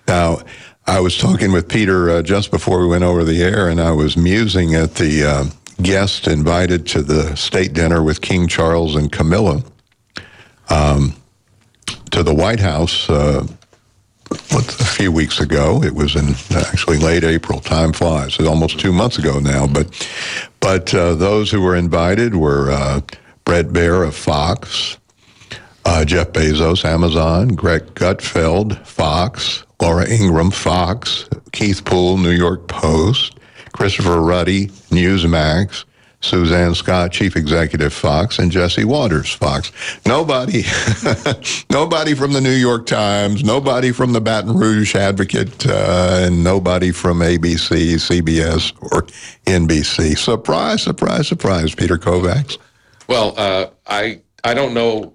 Now, I was talking with Peter just before we went over the air, and I was musing at the guest invited to the state dinner with King Charles and Camilla to the White House a few weeks ago. It was in actually late April. Time flies. It's almost 2 months ago now. But those who were invited were Bret Baier of Fox, Jeff Bezos, Amazon, Greg Gutfeld, Fox, Laura Ingraham, Fox, Keith Poole, New York Post, Christopher Ruddy, Newsmax, Suzanne Scott, Chief Executive, Fox, and Jesse Waters, Fox. Nobody from the New York Times, nobody from the Baton Rouge Advocate, and nobody from ABC, CBS, or NBC. Surprise, surprise, surprise, Peter Kovacs. Well, I don't know.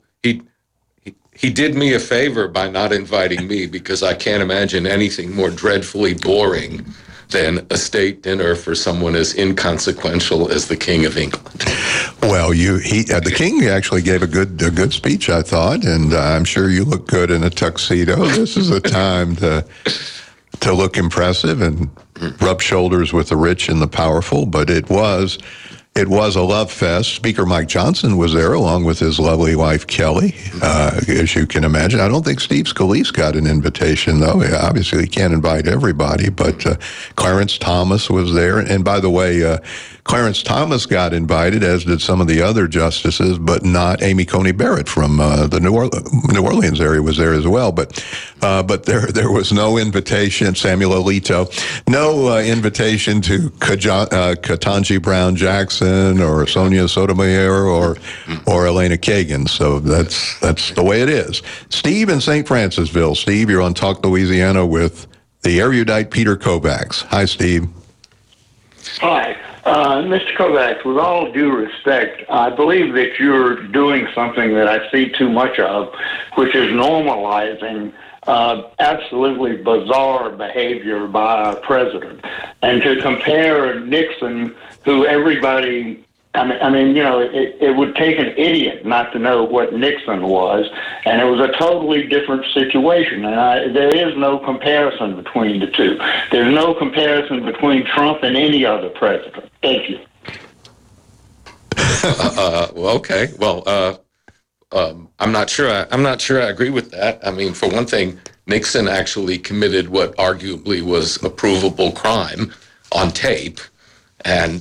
He did me a favor by not inviting me, because I can't imagine anything more dreadfully boring than a state dinner for someone as inconsequential as the King of England. Well, the King actually gave a good speech, I thought, and I'm sure you look good in a tuxedo. This is a time to look impressive and rub shoulders with the rich and the powerful, but it was a love fest. Speaker Mike Johnson was there along with his lovely wife, Kelly, as you can imagine. I don't think Steve Scalise got an invitation, though. Obviously, he can't invite everybody, but Clarence Thomas was there. And by the way, Clarence Thomas got invited, as did some of the other justices, but not Amy Coney Barrett from the New Orleans area was there as well. But there was no invitation. Samuel Alito, no invitation to Ketanji Brown Jackson or Sonia Sotomayor or Elena Kagan. So that's the way it is. Steve in St. Francisville. Steve, you're on Talk Louisiana with the erudite Peter Kovacs. Hi, Steve. Hi. Mr. Kovacs, with all due respect, I believe that you're doing something that I see too much of, which is normalizing absolutely bizarre behavior by our president. And to compare Nixon, who everybody... I mean, it would take an idiot not to know what Nixon was, and it was a totally different situation. And there is no comparison between the two. There's no comparison between Trump and any other president. Thank you. Okay. Well, I'm not sure I agree with that. I mean, for one thing, Nixon actually committed what arguably was a provable crime on tape, and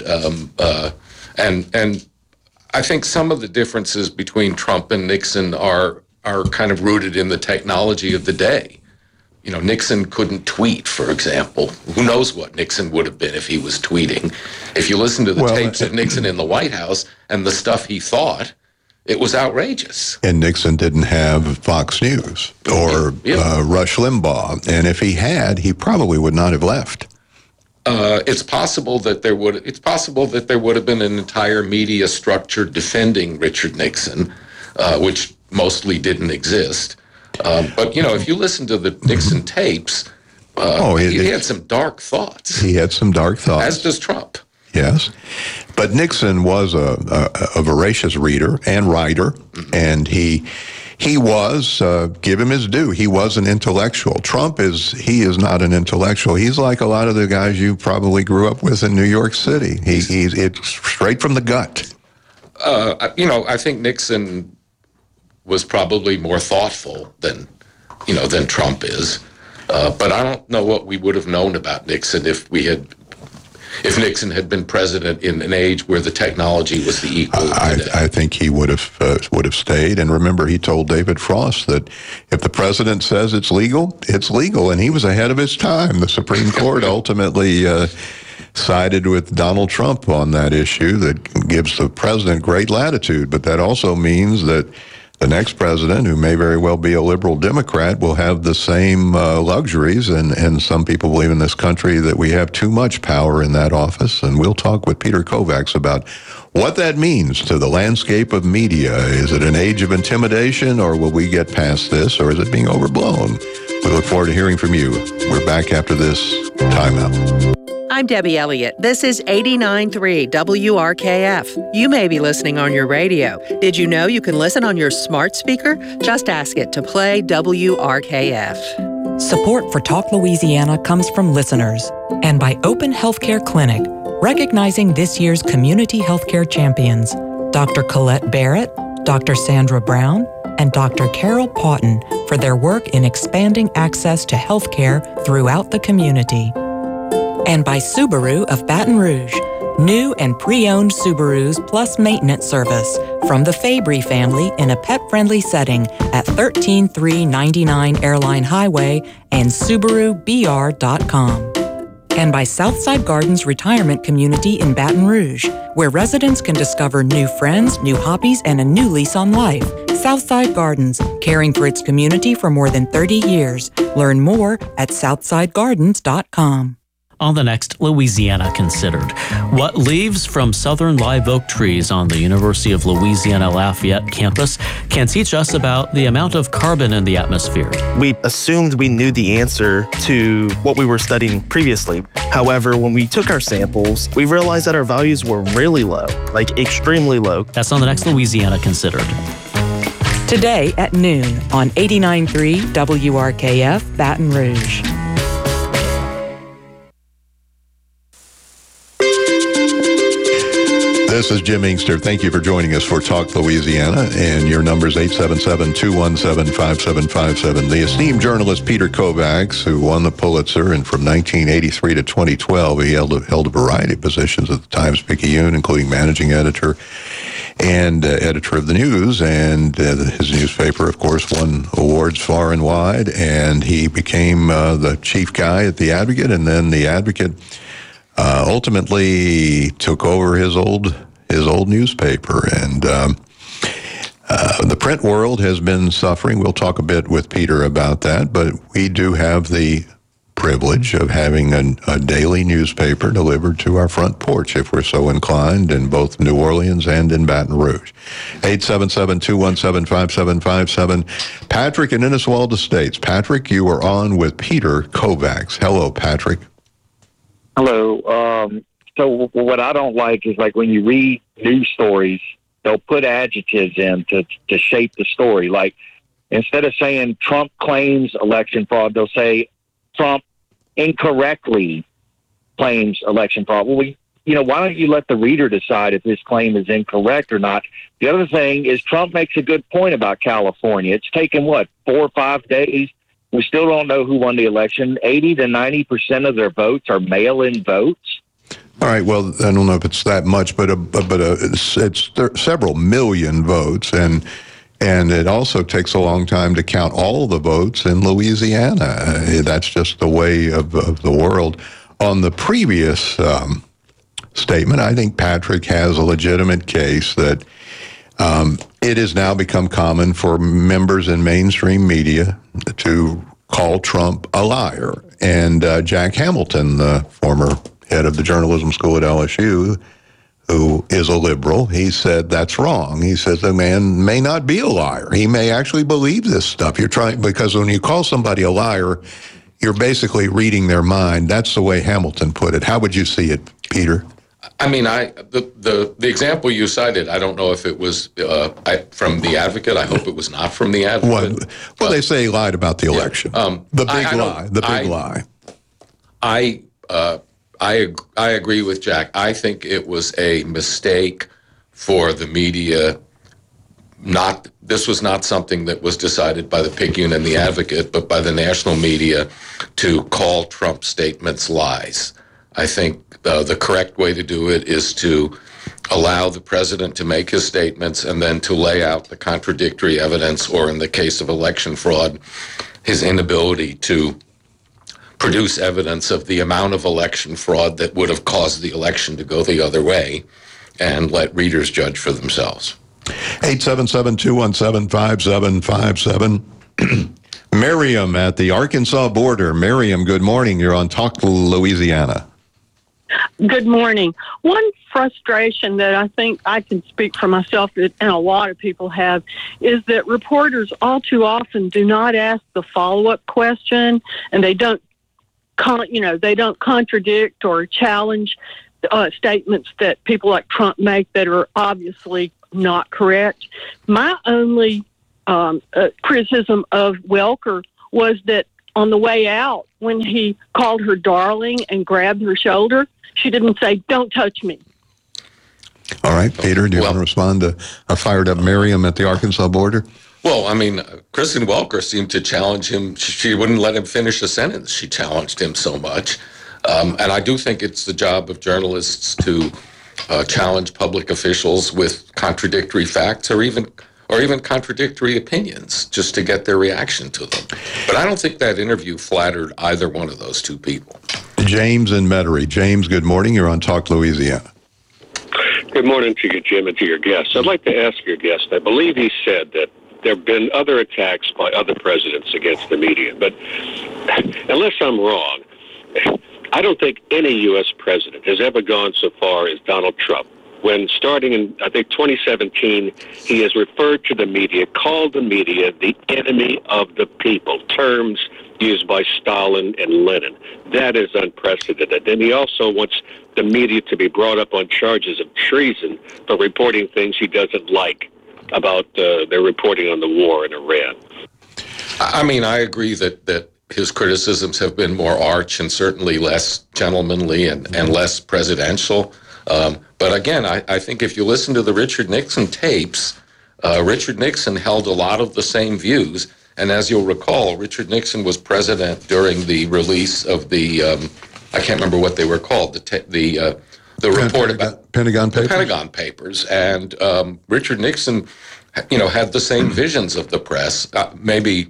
I think some of the differences between Trump and Nixon are kind of rooted in the technology of the day. Nixon couldn't tweet, for example. Who knows what Nixon would have been if he was tweeting? If you listen to the tapes of Nixon in the White House and the stuff he thought, it was outrageous. And Nixon didn't have Fox News or Rush Limbaugh. And if he had, he probably would not have left. It's possible that there would have been an entire media structure defending Richard Nixon, which mostly didn't exist. But if you listen to the Nixon tapes, he had some dark thoughts. He had some dark thoughts. As does Trump. Yes, but Nixon was a voracious reader and writer, and he was, give him his due, he was an intellectual. Trump is not an intellectual. He's like a lot of the guys you probably grew up with in New York City. It's straight from the gut. I think Nixon was probably more thoughtful than Trump is. But I don't know what we would have known about Nixon if Nixon had been president in an age where the technology was the equal. I think he would have stayed. And remember, he told David Frost that if the president says it's legal, it's legal. And he was ahead of his time. The Supreme Court ultimately sided with Donald Trump on that issue that gives the president great latitude. But that also means that the next president, who may very well be a liberal Democrat, will have the same luxuries, and some people believe in this country that we have too much power in that office. And we'll talk with Peter Kovacs about what that means to the landscape of media. Is it an age of intimidation, or will we get past this, or is it being overblown? We look forward to hearing from you. We're back after this timeout. I'm Debbie Elliott. This is 89.3 WRKF. You may be listening on your radio. Did you know you can listen on your smart speaker? Just ask it to play WRKF. Support for Talk Louisiana comes from listeners and by Open Healthcare Clinic, recognizing this year's community healthcare champions, Dr. Colette Barrett, Dr. Sandra Brown, and Dr. Carol Paughton for their work in expanding access to healthcare throughout the community. And by Subaru of Baton Rouge, new and pre-owned Subarus plus maintenance service from the Fabry family in a pet-friendly setting at 13399 Airline Highway and SubaruBR.com. And by Southside Gardens Retirement Community in Baton Rouge, where residents can discover new friends, new hobbies, and a new lease on life. Southside Gardens, caring for its community for more than 30 years. Learn more at SouthsideGardens.com. On the next Louisiana Considered, what leaves from southern live oak trees on the University of Louisiana Lafayette campus can teach us about the amount of carbon in the atmosphere. We assumed we knew the answer to what we were studying previously. However, when we took our samples, we realized that our values were really low, like extremely low. That's on the next Louisiana Considered. Today at noon on 89.3 WRKF Baton Rouge. This is Jim Inkster. Thank you for joining us for Talk Louisiana, and your number is 877-217-5757. The esteemed journalist Peter Kovacs, who won the Pulitzer, and from 1983 to 2012, he held a variety of positions at the Times-Picayune, including managing editor and editor of the news, and his newspaper, of course, won awards far and wide, and he became the chief guy at The Advocate, and then The Advocate ultimately took over his old newspaper, and the print world has been suffering. We'll talk a bit with Peter about that, but we do have the privilege of having a daily newspaper delivered to our front porch, if we're so inclined, in both New Orleans and in Baton Rouge. 877-217-5757. Patrick in Inniswald Estates. Patrick, you are on with Peter Kovacs. Hello, Patrick. Hello. So what I don't like is like when you read news stories, they'll put adjectives in to shape the story. Like instead of saying Trump claims election fraud, they'll say Trump incorrectly claims election fraud. Well, why don't you let the reader decide if his claim is incorrect or not? The other thing is Trump makes a good point about California. It's taken, 4 or 5 days? We still don't know who won the election. 80 to 90% of their votes are mail-in votes. All right. Well, I don't know if it's that much, but it's several million votes, and it also takes a long time to count all the votes in Louisiana. That's just the way of the world. On the previous statement, I think Patrick has a legitimate case that it has now become common for members in mainstream media to call Trump a liar. And Jack Hamilton, the former head of the journalism school at LSU, who is a liberal, he said that's wrong. He says the man may not be a liar. He may actually believe this stuff. Because when you call somebody a liar, you're basically reading their mind. That's the way Hamilton put it. How would you see it, Peter? I mean, the example you cited, I don't know if it was from The Advocate. I hope it was not from The Advocate. Well, they say he lied about the election. The big lie. I agree with Jack. I think it was a mistake for the media. This was not something that was decided by the Picayune and The Advocate, but by the national media to call Trump's statements lies. I think the correct way to do it is to allow the president to make his statements and then to lay out the contradictory evidence, or in the case of election fraud, his inability to produce evidence of the amount of election fraud that would have caused the election to go the other way, and let readers judge for themselves. 877-217-5757. Miriam at the Arkansas border. Miriam, good morning. You're on Talk Louisiana. Good morning. One frustration that I think I can speak for myself and a lot of people have is that reporters all too often do not ask the follow-up question, and they don't contradict or challenge statements that people like Trump make that are obviously not correct. My only criticism of Welker was that on the way out, when he called her darling and grabbed her shoulder, she didn't say, "Don't touch me." All right, Peter, do you want to respond to a fired up Miriam at the Arkansas border? Well, I mean, Kristen Welker seemed to challenge him. She wouldn't let him finish a sentence. She challenged him so much. And I do think it's the job of journalists to challenge public officials with contradictory facts or even contradictory opinions just to get their reaction to them. But I don't think that interview flattered either one of those two people. James in Metairie. James, good morning. You're on Talk Louisiana. Good morning to you, Jim, and to your guests. I'd like to ask your guest, I believe he said that there have been other attacks by other presidents against the media, but unless I'm wrong, I don't think any U.S. president has ever gone so far as Donald Trump. When starting in, I think, 2017, he has referred to the media, called the media the enemy of the people, terms used by Stalin and Lenin. That is unprecedented. And he also wants the media to be brought up on charges of treason for reporting things he doesn't like about their reporting on the war in Iran. I mean, I agree that his criticisms have been more arch and certainly less gentlemanly and less presidential. But again, I think if you listen to the Richard Nixon tapes, Richard Nixon held a lot of the same views. And as you'll recall, Richard Nixon was president during the release of the, I can't remember what they were called, the report about Pentagon Papers. The Pentagon Papers. And Richard Nixon, had the same visions of the press. Maybe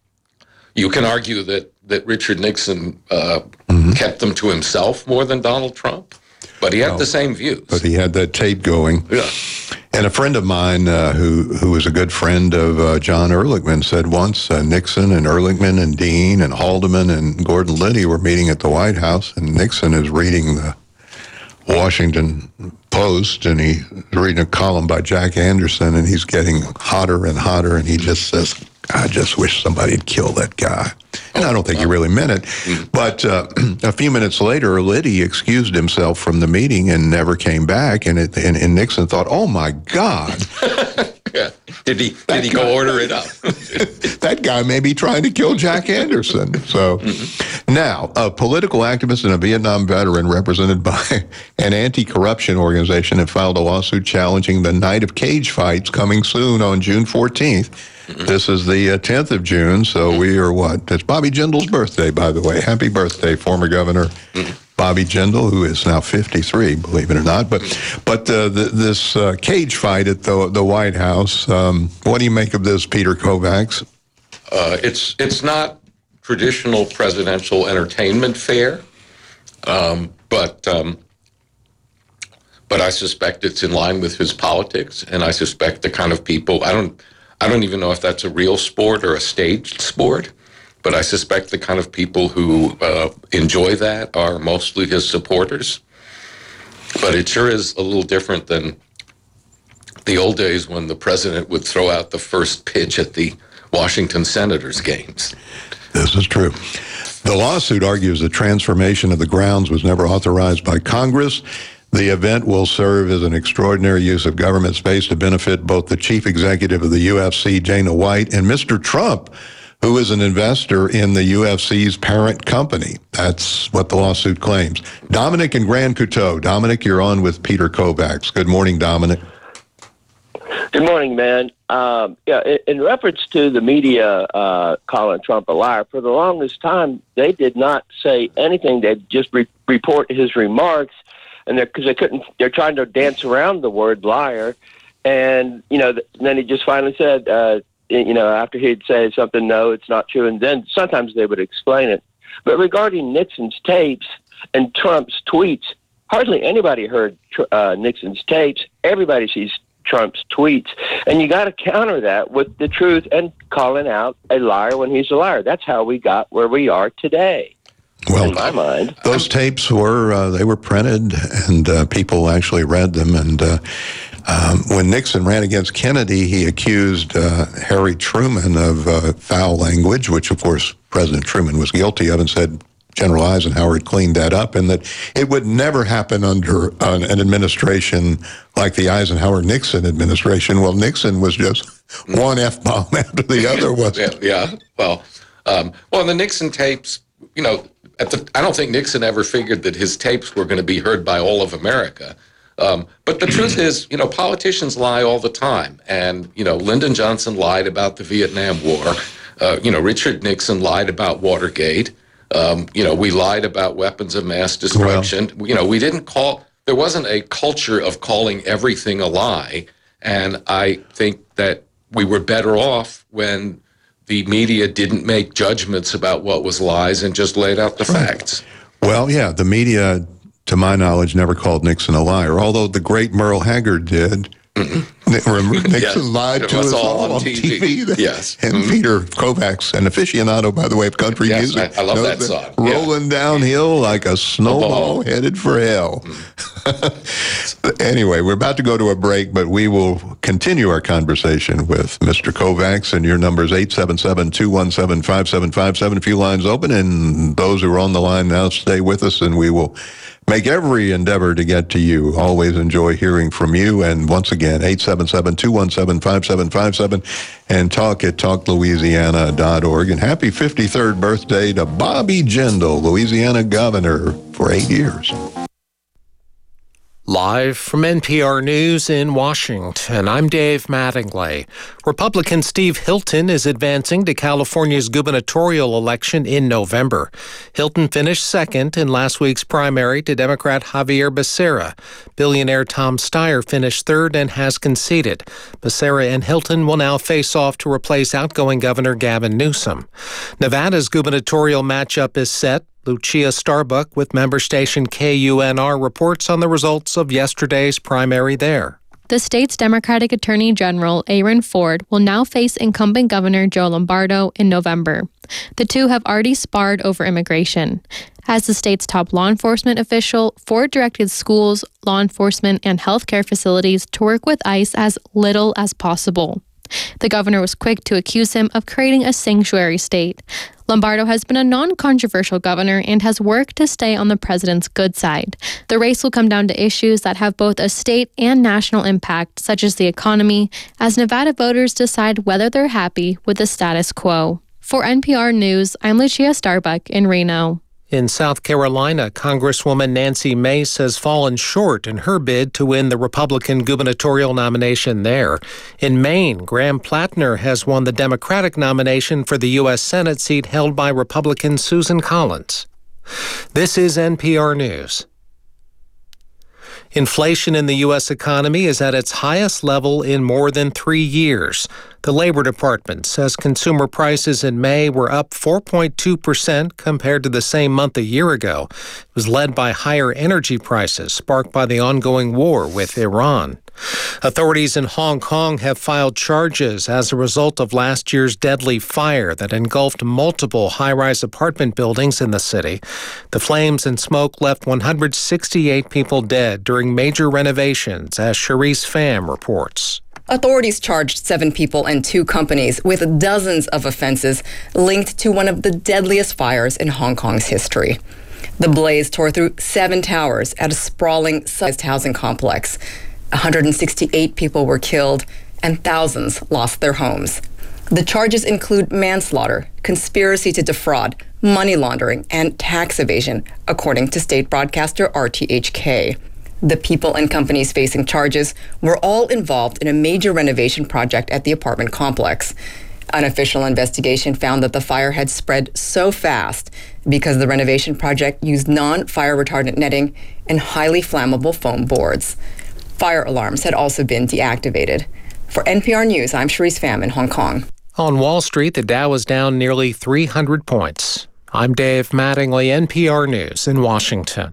you can argue that Richard Nixon kept them to himself more than Donald Trump, but he had the same views. But he had that tape going. Yeah. And a friend of mine who was a good friend of John Ehrlichman said once Nixon and Ehrlichman and Dean and Haldeman and Gordon Liddy were meeting at the White House, and Nixon is reading the Washington Post, and he's reading a column by Jack Anderson, and he's getting hotter and hotter, and he just says, "I just wish somebody'd kill that guy." And I don't think he really meant it. But a few minutes later, Liddy excused himself from the meeting and never came back. And Nixon thought, "Oh my God." Yeah. Did he go order it up? That guy may be trying to kill Jack Anderson. So now, a political activist and a Vietnam veteran represented by an anti-corruption organization have filed a lawsuit challenging the Night of Cage Fights coming soon on June 14th. This is the 10th of June, so we are what? It's Bobby Jindal's birthday, by the way. Happy birthday, former Governor Bobby Jindal, who is now 53, believe it or not. But this cage fight at the White House, what do you make of this, Peter Kovacs? It's not traditional presidential entertainment fare, but I suspect it's in line with his politics, and I suspect the kind of people, I don't even know if that's a real sport or a staged sport, but I suspect the kind of people who enjoy that are mostly his supporters. But it sure is a little different than the old days when the president would throw out the first pitch at the Washington Senators games. This is true. The lawsuit argues the transformation of the grounds was never authorized by Congress. The event will serve as an extraordinary use of government space to benefit both the chief executive of the UFC, Dana White, and Mr. Trump, who is an investor in the UFC's parent company. That's what the lawsuit claims. Dominic in Grand Coteau. Dominic, you're on with Peter Kovacs. Good morning, Dominic. Good morning, man. In reference to the media calling Trump a liar, for the longest time, they did not say anything. They'd just report his remarks. And they're trying to dance around the word liar. And, then he just finally said, after he'd say something, no, it's not true. And then sometimes they would explain it. But regarding Nixon's tapes and Trump's tweets, hardly anybody heard Nixon's tapes. Everybody sees Trump's tweets. And you got to counter that with the truth and calling out a liar when he's a liar. That's how we got where we are today. Well, in my mind, those tapes were printed, and people actually read them. And when Nixon ran against Kennedy, he accused Harry Truman of foul language, which, of course, President Truman was guilty of, and said General Eisenhower had cleaned that up, and that it would never happen under an administration like the Eisenhower-Nixon administration. Well, Nixon was just one F-bomb after the other, wasn't it? Yeah. Well, Well, the Nixon tapes, you know, I don't think Nixon ever figured that his tapes were going to be heard by all of America. But the truth is, you know, politicians lie all the time. And, you know, Lyndon Johnson lied about the Vietnam War. You know, Richard Nixon lied about Watergate. You know, we lied about weapons of mass destruction. Well, you know, there wasn't a culture of calling everything a lie. And I think that we were better off when the media didn't make judgments about what was lies and just laid out the facts. Well, yeah, the media, to my knowledge, never called Nixon a liar, although the great Merle Haggard did. Remember, Nixon lied to us all on TV. Yes. And Peter Kovacs, an aficionado, by the way, of country music. I love that song. Rolling downhill like a snowball headed for hell. Anyway, we're about to go to a break, but we will continue our conversation with Mr. Kovacs, and your number is 877-217-5757. A few lines open, and those who are on the line now, stay with us, and we will make every endeavor to get to you. Always enjoy hearing from you. And once again, 877-217-5757 and talk at talklouisiana.org. And happy 53rd birthday to Bobby Jindal, Louisiana governor for 8 years. Live from NPR News in Washington, I'm Dave Mattingly. Republican Steve Hilton is advancing to California's gubernatorial election in November. Hilton finished second in last week's primary to Democrat Javier Becerra. Billionaire Tom Steyer finished third and has conceded. Becerra and Hilton will now face off to replace outgoing Governor Gavin Newsom. Nevada's gubernatorial matchup is set. Lucia Starbuck with member station KUNR reports on the results of yesterday's primary there. The state's Democratic Attorney General, Aaron Ford, will now face incumbent Governor Joe Lombardo in November. The two have already sparred over immigration. As the state's top law enforcement official, Ford directed schools, law enforcement, and healthcare facilities to work with ICE as little as possible. The governor was quick to accuse him of creating a sanctuary state. Lombardo has been a non-controversial governor and has worked to stay on the president's good side. The race will come down to issues that have both a state and national impact, such as the economy, as Nevada voters decide whether they're happy with the status quo. For NPR News, I'm Lucia Starbuck in Reno. In South Carolina, Congresswoman Nancy Mace has fallen short in her bid to win the Republican gubernatorial nomination there. In Maine, Graham Plattner has won the Democratic nomination for the U.S. Senate seat held by Republican Susan Collins. This is NPR News. Inflation in the U.S. economy is at its highest level in more than 3 years. The Labor Department says consumer prices in May were up 4.2% compared to the same month a year ago. It was led by higher energy prices sparked by the ongoing war with Iran. Authorities in Hong Kong have filed charges as a result of last year's deadly fire that engulfed multiple high-rise apartment buildings in the city. The flames and smoke left 168 people dead during major renovations, as Charisse Pham reports. Authorities charged 7 people and 2 companies with dozens of offenses linked to one of the deadliest fires in Hong Kong's history. The blaze tore through 7 towers at a sprawling-sized housing complex. 168 people were killed and thousands lost their homes. The charges include manslaughter, conspiracy to defraud, money laundering, and tax evasion, according to state broadcaster RTHK. The people and companies facing charges were all involved in a major renovation project at the apartment complex. An official investigation found that the fire had spread so fast because the renovation project used non-fire retardant netting and highly flammable foam boards. Fire alarms had also been deactivated. For NPR News, I'm Charisse Pham in Hong Kong. On Wall Street, the Dow was down nearly 300 points. I'm Dave Mattingly, NPR News in Washington.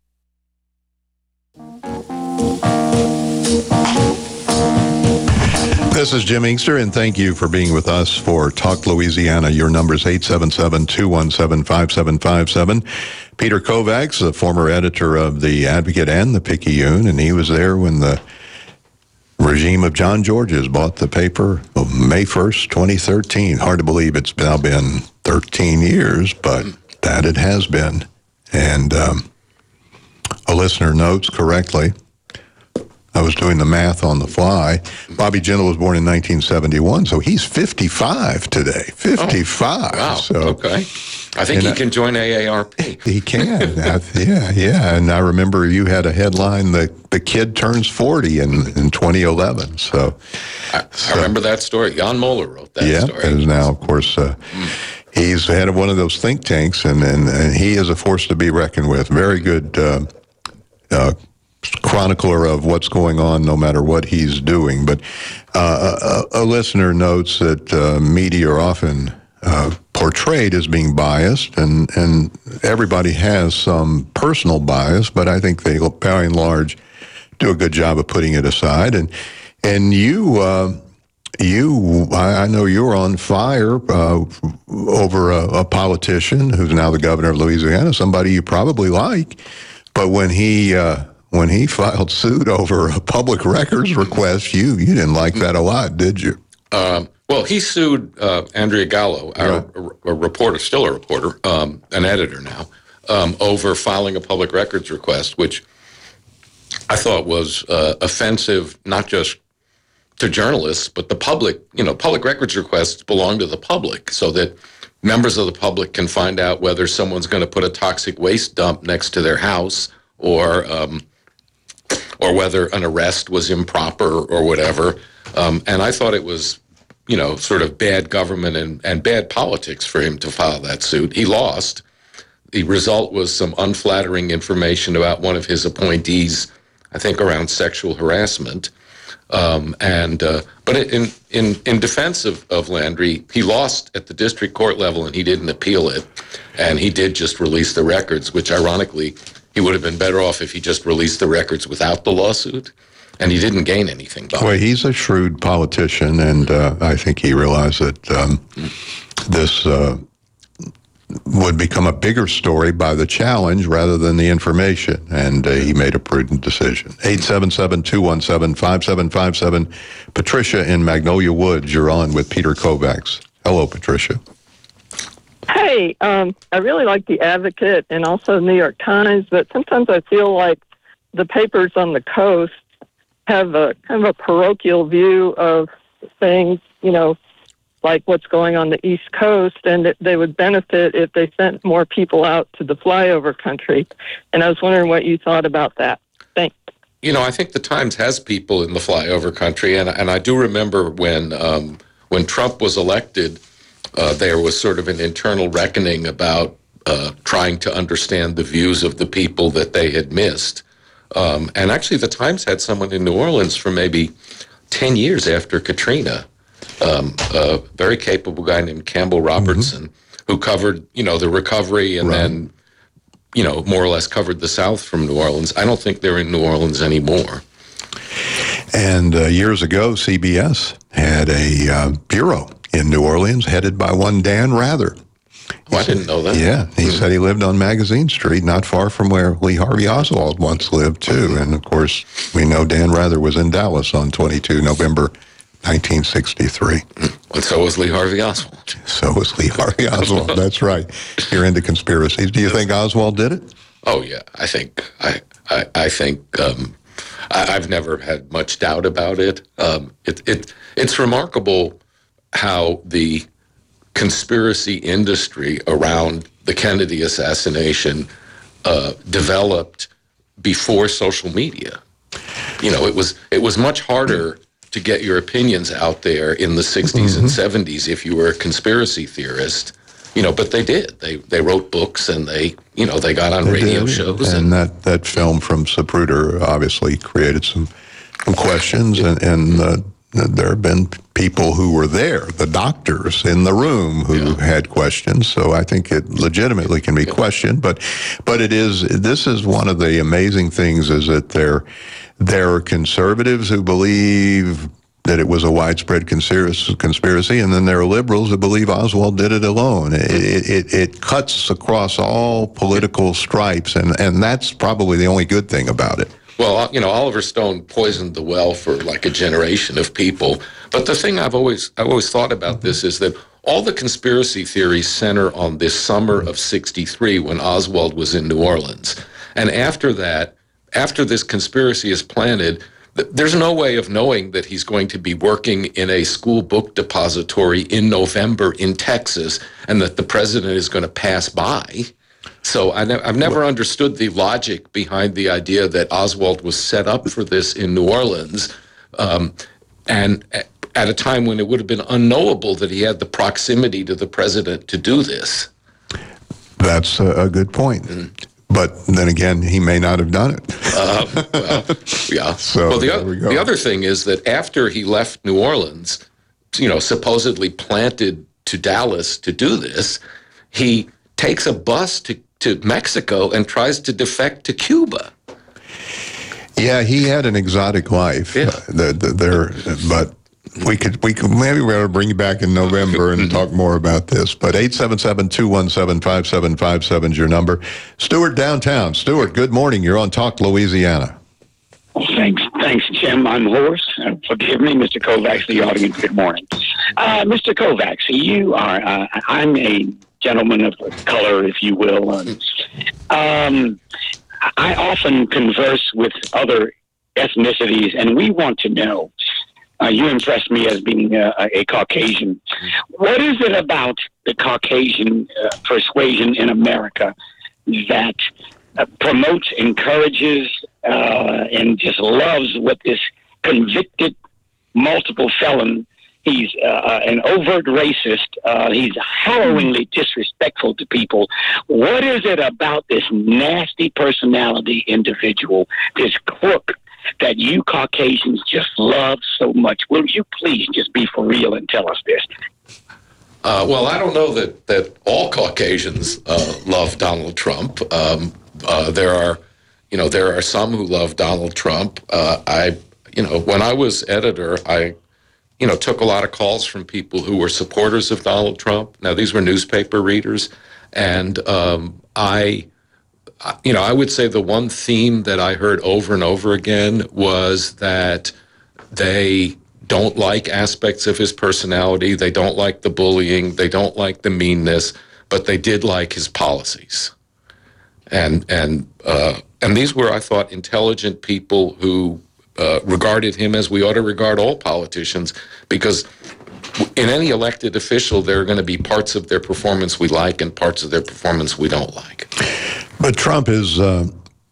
This is Jim Inkster, and thank you for being with us for Talk Louisiana. Your number is 877-217-5757. Peter Kovacs, the former editor of The Advocate and The Picayune, and he was there when the regime of John Georges bought the paper on May 1st, 2013. Hard to believe it's now been 13 years, but that it has been. And a listener notes correctly, I was doing the math on the fly. Bobby Jindal was born in 1971, so he's 55 today. 55. Oh, wow. So, okay. I think he can join AARP. He can. Yeah. And I remember you had a headline, the kid turns 40 in 2011. So I remember that story. Jan Moeller wrote that story. Yeah, and now, of course, he's head of one of those think tanks, and he is a force to be reckoned with. Very good chronicler of what's going on, no matter what he's doing. But a listener notes that media are often portrayed as being biased, and everybody has some personal bias, but I think they, by and large, do a good job of putting it aside. And you, I know you're on fire over a politician who's now the governor of Louisiana, somebody you probably like, but when he filed suit over a public records request, you didn't like that a lot, did you? Well, he sued Andrea Gallo, a reporter, still a reporter, an editor now, over filing a public records request, which I thought was offensive, not just to journalists, but the public. Public records requests belong to the public, so that members of the public can find out whether someone's going to put a toxic waste dump next to their house, or whether an arrest was improper or whatever. And I thought it was, sort of bad government and bad politics for him to file that suit. He lost. The result was some unflattering information about one of his appointees, I think around sexual harassment. But in defense of Landry, he lost at the district court level and he didn't appeal it. And he did just release the records, which ironically, he would have been better off if he just released the records without the lawsuit. And he didn't gain anything by it. Well, he's a shrewd politician, and I think he realized that this would become a bigger story by the challenge rather than the information, and he made a prudent decision. 877-217-5757. Patricia in Magnolia Woods, you're on with Peter Kovacs. Hello, Patricia. Hey, I really like The Advocate and also New York Times, but sometimes I feel like the papers on the coast have a kind of a parochial view of things, like what's going on the East Coast, and they would benefit if they sent more people out to the flyover country. And I was wondering what you thought about that. Thanks. I think the Times has people in the flyover country, and I do remember when Trump was elected, there was sort of an internal reckoning about trying to understand the views of the people that they had missed. And actually, the Times had someone in New Orleans for maybe 10 years after Katrina, a very capable guy named Campbell Robertson, who covered, the recovery and then, more or less covered the South from New Orleans. I don't think they're in New Orleans anymore. And years ago, CBS had a bureau in New Orleans headed by one Dan Rather. Oh, I didn't know that. Yeah, he said he lived on Magazine Street, not far from where Lee Harvey Oswald once lived, too. And, of course, we know Dan Rather was in Dallas on 22 November 1963. And so was Lee Harvey Oswald. So was Lee Harvey Oswald. That's right. You're into conspiracies. Do you think Oswald did it? Oh, yeah. I think I've never had much doubt about it. It's remarkable how the conspiracy industry around the Kennedy assassination developed before social media. It was much harder to get your opinions out there in the 60s and 70s if you were a conspiracy theorist. But they did. They wrote books and they got on radio shows. And that film from Zapruder obviously created some questions, and there have been people who were there, the doctors in the room, who had questions. So I think it legitimately can be questioned. But this is one of the amazing things, is that there are conservatives who believe that it was a widespread conspiracy, and then there are liberals who believe Oswald did it alone. It cuts across all political stripes, and that's probably the only good thing about it. Well, Oliver Stone poisoned the well for like a generation of people. But the thing I've always thought about this is that all the conspiracy theories center on this summer of '63 when Oswald was in New Orleans. And after that, after this conspiracy is planted, there's no way of knowing that he's going to be working in a school book depository in November in Texas and that the president is going to pass by. So I've never understood the logic behind the idea that Oswald was set up for this in New Orleans, and at a time when it would have been unknowable that he had the proximity to the president to do this. That's a good point. But then again, he may not have done it. Well, yeah. So well, there we go. the other thing is that after he left New Orleans, supposedly planted to Dallas to do this, he takes a bus to Mexico and tries to defect to Cuba. Yeah, he had an exotic life. Yeah. But we could maybe we ought to bring you back in November and talk more about this. But 877-217-5757 is your number. Stuart downtown. Stuart, good morning. You're on Talk Louisiana. Thanks, Jim. I'm hoarse. Forgive me, Mr. Kovacs, the audience. Good morning. Mr. Kovacs, you are, I'm a gentleman of color, if you will. I often converse with other ethnicities, and we want to know, you impressed me as being a Caucasian. What is it about the Caucasian persuasion in America that promotes, encourages, and just loves what this convicted multiple felon, he's an overt racist, he's harrowingly disrespectful to people. What is it about this nasty personality individual, this crook, that you Caucasians just love so much? Will you please just be for real and tell us this? Well, I don't know that all Caucasians love Donald Trump. There are some who love Donald Trump. When I was editor, I took a lot of calls from people who were supporters of Donald Trump. Now, these were newspaper readers, and I would say the one theme that I heard over and over again was that they don't like aspects of his personality. They don't like the bullying. They don't like the meanness, but they did like his policies. And these were, I thought, intelligent people who regarded him as we ought to regard all politicians, because in any elected official, there are going to be parts of their performance we like and parts of their performance we don't like. But Trump is a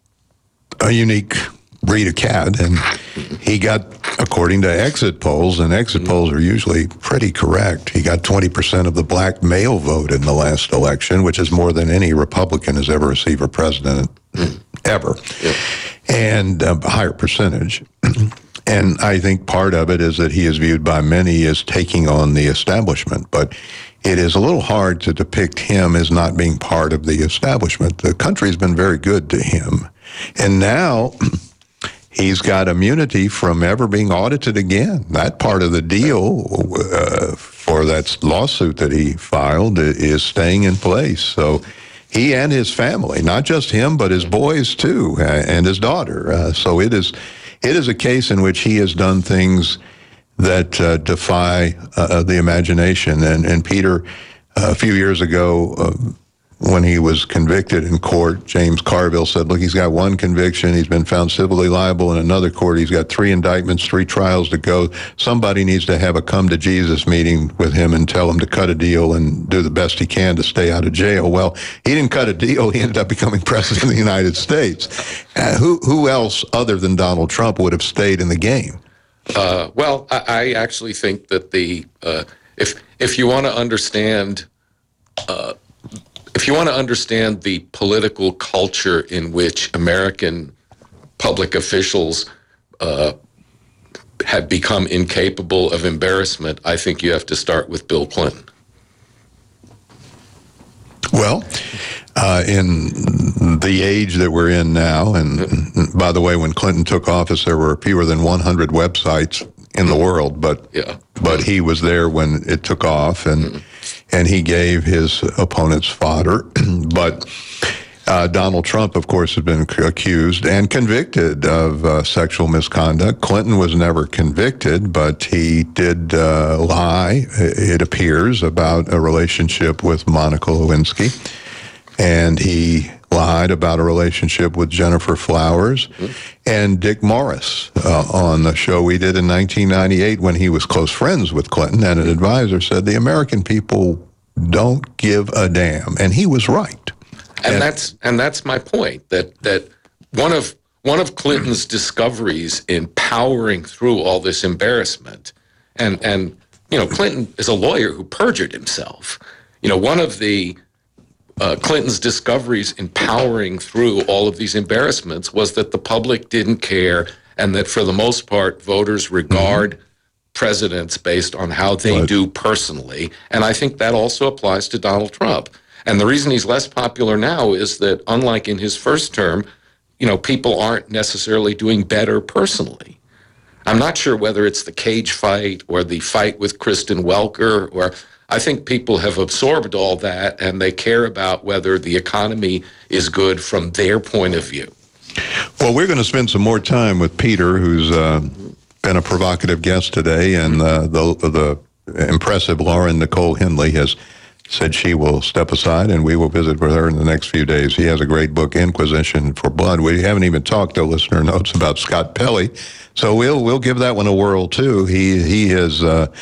unique breed of cat, and he got, according to exit polls, and exit polls are usually pretty correct, he got 20% of the black male vote in the last election, which is more than any Republican has ever received for president, ever, and a higher percentage. And I think part of it is that he is viewed by many as taking on the establishment, but it is a little hard to depict him as not being part of the establishment. The country's been very good to him, and now he's got immunity from ever being audited again. That part of the deal for that lawsuit that he filed is staying in place. So he and his family, not just him, but his boys too, and his daughter. So it is a case in which he has done things that defy the imagination. And Peter, a few years ago, when he was convicted in court, James Carville said, look, he's got one conviction. He's been found civilly liable in another court. He's got 3 indictments, 3 trials to go. Somebody needs to have a come to Jesus meeting with him and tell him to cut a deal and do the best he can to stay out of jail. Well, he didn't cut a deal. He ended up becoming president of the United States. Who else other than Donald Trump would have stayed in the game? Well, I actually think that if you want to understand the political culture in which American public officials have become incapable of embarrassment, I think you have to start with Bill Clinton. Well, in the age that we're in now, and by the way, when Clinton took office, there were fewer than 100 websites in the world, but he was there when it took off, and he gave his opponents fodder. But Donald Trump, of course, has been accused and convicted of sexual misconduct. Clinton was never convicted, but he did lie, it appears, about a relationship with Monica Lewinsky. And he lied about a relationship with Jennifer Flowers, and Dick Morris on the show we did in 1998 when he was close friends with Clinton, and an advisor said the American people don't give a damn, and he was right. And that's my point, that one of Clinton's discoveries in powering through all this embarrassment, and Clinton is a lawyer who perjured himself. One of the Clinton's discoveries in powering through all of these embarrassments was that the public didn't care, and that for the most part, voters regard presidents based on how they do personally. And I think that also applies to Donald Trump. And the reason he's less popular now is that, unlike in his first term, people aren't necessarily doing better personally. I'm not sure whether it's the cage fight or the fight with Kristen Welker, or I think people have absorbed all that and they care about whether the economy is good from their point of view. Well, we're going to spend some more time with Peter, who's been a provocative guest today, and the impressive Lauren Nicole Hindley has said she will step aside, and we will visit with her in the next few days. He has a great book, Inquisition for Blood. We haven't even talked to listener notes about Scott Pelley, so we'll give that one a whirl too. He has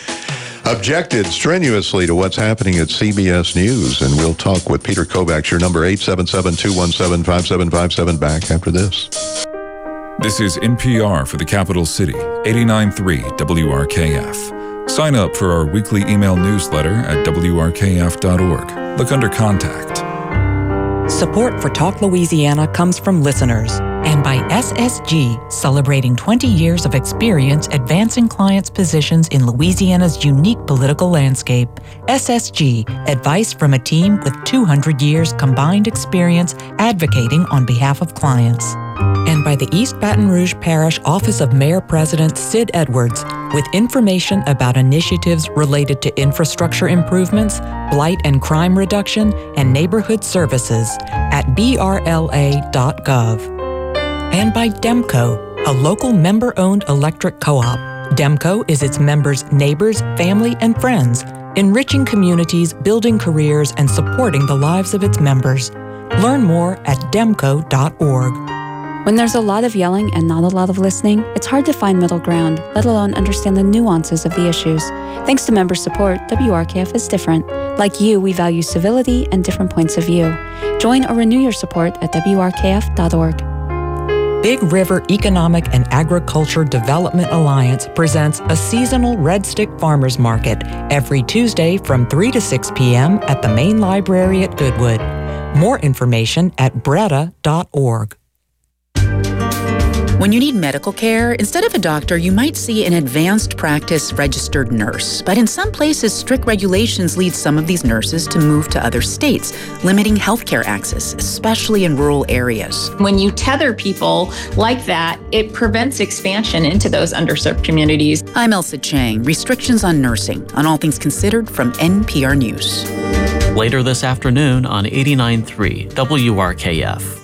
objected strenuously to what's happening at CBS News, and we'll talk with Peter Kovacs. Your number 877-217-5757. Back after this. This is NPR for the capital city, 89.3 WRKF. Sign up for our weekly email newsletter at WRKF.org. Look under Contact. Support for Talk Louisiana comes from listeners and by SSG, celebrating 20 years of experience advancing clients' positions in Louisiana's unique political landscape. SSG, advice from a team with 200 years combined experience advocating on behalf of clients. And by the East Baton Rouge Parish Office of Mayor President Sid Edwards, with information about initiatives related to infrastructure improvements, blight and crime reduction, and neighborhood services at brla.gov. And by Demco, a local member-owned electric co-op. Demco is its members' neighbors, family, and friends, enriching communities, building careers, and supporting the lives of its members. Learn more at demco.org. When there's a lot of yelling and not a lot of listening, it's hard to find middle ground, let alone understand the nuances of the issues. Thanks to member support, WRKF is different. Like you, we value civility and different points of view. Join or renew your support at WRKF.org. Big River Economic and Agriculture Development Alliance presents a seasonal Red Stick Farmers Market every Tuesday from 3 to 6 p.m. at the main library at Goodwood. More information at breda.org. When you need medical care, instead of a doctor, you might see an advanced practice registered nurse. But in some places, strict regulations lead some of these nurses to move to other states, limiting healthcare access, especially in rural areas. When you tether people like that, it prevents expansion into those underserved communities. I'm Elsa Chang. Restrictions on nursing, on All Things Considered from NPR News. Later this afternoon on 89.3 WRKF.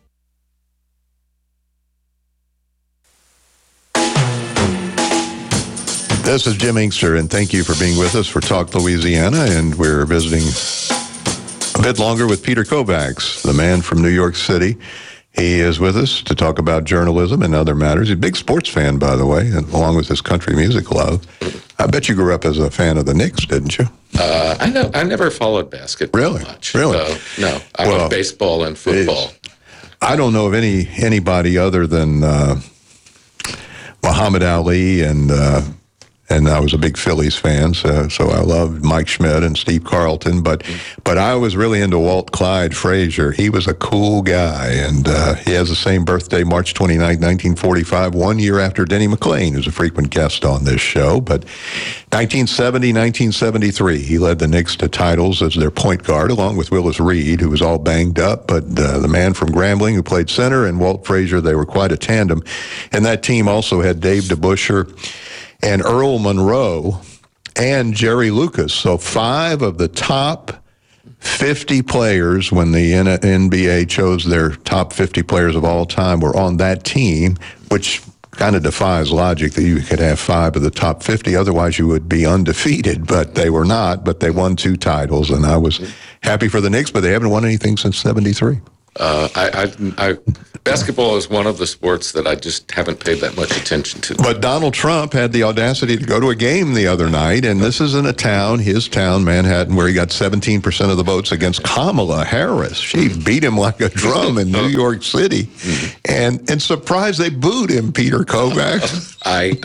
This is Jim Inkster, and thank you for being with us for Talk Louisiana. And we're visiting a bit longer with Peter Kovacs, the man from New York City. He is with us to talk about journalism and other matters. He's a big sports fan, by the way, and along with his country music love. I bet you grew up as a fan of the Knicks, didn't you? I never followed basketball much. Really? So, no, I love baseball and football. I don't know of anybody other than Muhammad Ali, and I was a big Phillies fan, so I loved Mike Schmidt and Steve Carlton. But I was really into Walt Clyde Frazier. He was a cool guy, and he has the same birthday, March 29, 1945, 1 year after Denny McClain, who's a frequent guest on this show. But 1970, 1973, he led the Knicks to titles as their point guard, along with Willis Reed, who was all banged up. But the man from Grambling, who played center, and Walt Frazier, they were quite a tandem. And that team also had Dave DeBusschere and Earl Monroe and Jerry Lucas. So 5 of the top 50 players, when the NBA chose their top 50 players of all time, were on that team, which kind of defies logic that you could have 5 of the top 50. Otherwise, you would be undefeated, but they were not. But they won 2 titles, and I was happy for the Knicks, but they haven't won anything since 73. Basketball is one of the sports that I just haven't paid that much attention to. But Donald Trump had the audacity to go to a game the other night, and this is in his town, Manhattan, where he got 17% of the votes against Kamala Harris. She beat him like a drum in New York City. And surprised they booed him, Peter Kovacs.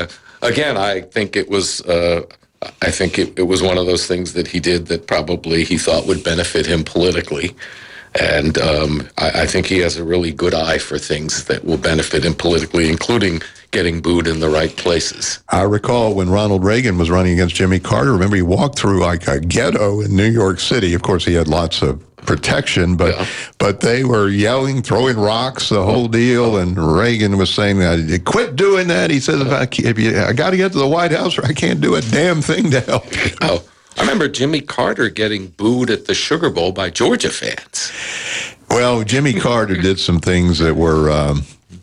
I think it was... I think it was one of those things that he did that probably he thought would benefit him politically. And I think he has a really good eye for things that will benefit him politically, including getting booed in the right places. I recall when Ronald Reagan was running against Jimmy Carter, remember he walked through like a ghetto in New York City. Of course, he had lots of protection, but they were yelling, throwing rocks, the whole deal. And Reagan was saying, quit doing that. He says, I got to get to the White House or I can't do a damn thing to help you. Oh, I remember Jimmy Carter getting booed at the Sugar Bowl by Georgia fans. Well, Jimmy Carter did some things that were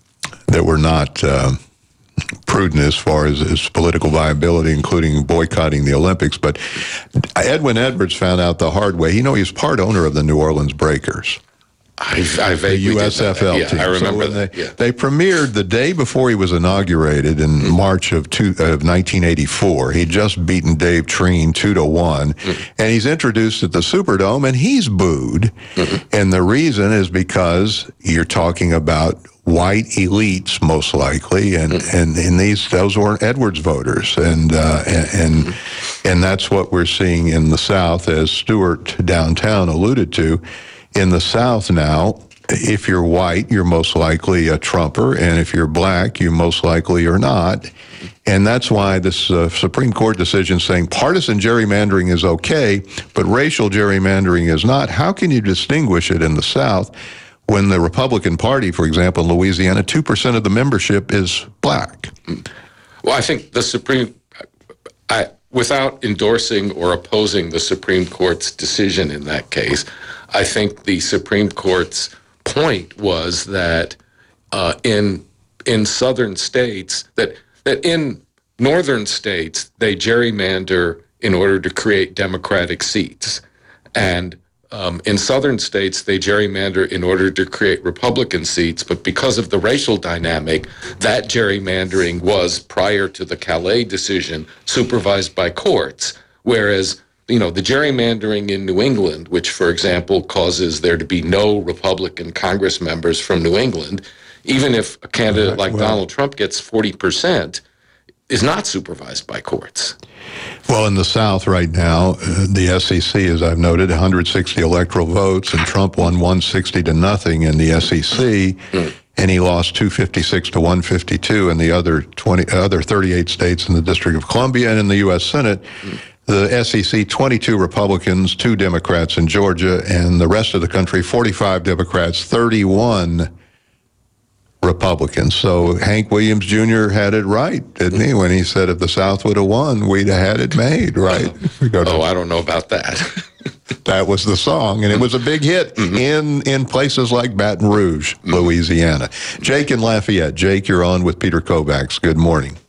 not prudent as far as his political viability, including boycotting the Olympics. But Edwin Edwards found out the hard way. He was part owner of the New Orleans Breakers. I vaguely the USFL team. I remember so when they premiered the day before he was inaugurated in March of 1984. He'd just beaten Dave Treen 2-1, and he's introduced at the Superdome, and he's booed. And the reason is because you're talking about white elites, most likely, and those weren't Edwards voters, and that's what we're seeing in the South, as Stuart downtown alluded to. In the South now, if you're white, you're most likely a Trumper, and if you're black, you most likely are not. And that's why this Supreme Court decision saying partisan gerrymandering is okay, but racial gerrymandering is not. How can you distinguish it in the South when the Republican Party, for example, in Louisiana, 2% of the membership is black? Well, I think the without endorsing or opposing the Supreme Court's decision in that case, I think the Supreme Court's point was that in southern states, that in northern states, they gerrymander in order to create Democratic seats. And in southern states, they gerrymander in order to create Republican seats. But because of the racial dynamic, that gerrymandering was, prior to the Calais decision, supervised by courts. Whereas the gerrymandering in New England, which, for example, causes there to be no Republican Congress members from New England, even if a candidate like Donald Trump gets 40%, is not supervised by courts. Well, in the South right now, the SEC, as I've noted, 160 electoral votes, and Trump won 160-0 in the SEC, and he lost 256 to 152 in the other 38 states in the District of Columbia, and in the U.S. Senate. The SEC, 22 Republicans, 2 Democrats in Georgia, and the rest of the country, 45 Democrats, 31 Republicans. So Hank Williams Jr. had it right, didn't he, when he said if the South would have won, we'd have had it made, right? I don't know about that. That was the song, and it was a big hit in places like Baton Rouge, Louisiana. Jake in Lafayette. Jake, you're on with Peter Kovacs. Good morning.